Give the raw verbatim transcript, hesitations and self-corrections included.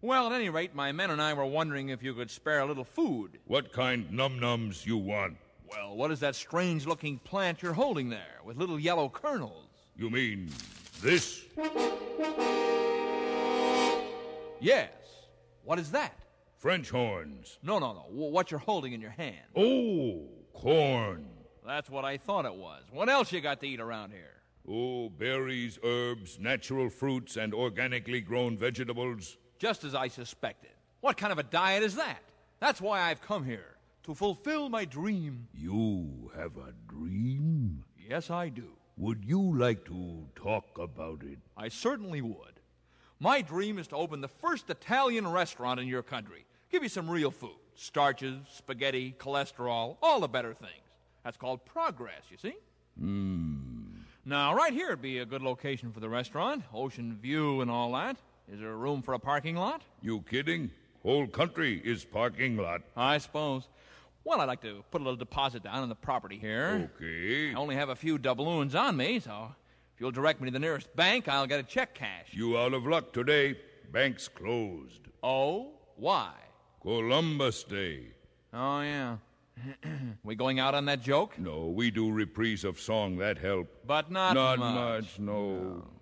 Well, at any rate, my men and I were wondering if you could spare a little food. What kind num-nums you want? Well, what is that strange-looking plant you're holding there, with little yellow kernels? You mean this? Yes. What is that? French horns. No, no, no. What you're holding in your hand. Oh, corn. That's what I thought it was. What else you got to eat around here? Oh, berries, herbs, natural fruits, and organically grown vegetables. Just as I suspected. What kind of a diet is that? That's why I've come here, to fulfill my dream. You have a dream? Yes, I do. Would you like to talk about it? I certainly would. My dream is to open the first Italian restaurant in your country. Give you some real food. Starches, spaghetti, cholesterol, all the better things. That's called progress, you see? Hmm. Now, right here would be a good location for the restaurant. Ocean view and all that. Is there room for a parking lot? You kidding? Whole country is parking lot. I suppose. Well, I'd like to put a little deposit down on the property here. Okay. I only have a few doubloons on me, so if you'll direct me to the nearest bank, I'll get a check cashed. You out of luck today. Bank's closed. Oh? Why? Columbus Day. Oh, yeah. We going out on that joke? No, we do reprise of song, that help. But not, Not much. much, no. no.